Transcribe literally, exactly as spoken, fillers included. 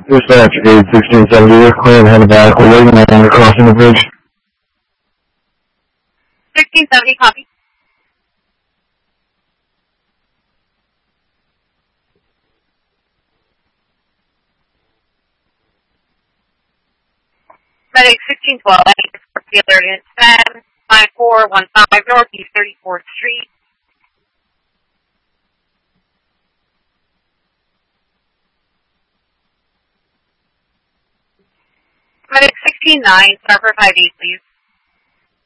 Dispatch eight sixteen seventy, you're clear and headed back. We're waiting on you crossing the bridge. sixteen seventy, copy. Medic sixteen twelve, I need to report the alert in ten nine four one five Northeast thirty-fourth Street. Medic sixteen nine, start for five eight, please.